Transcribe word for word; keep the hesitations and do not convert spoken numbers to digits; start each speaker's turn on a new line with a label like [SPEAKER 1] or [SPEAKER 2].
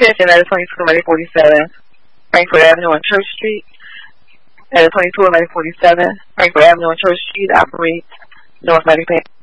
[SPEAKER 1] Attention, at twenty-two and forty-seven, Frankfurt Avenue and Church Street. At twenty-two and forty-seven, Frankfurt Avenue and Church Street operates North Medicare.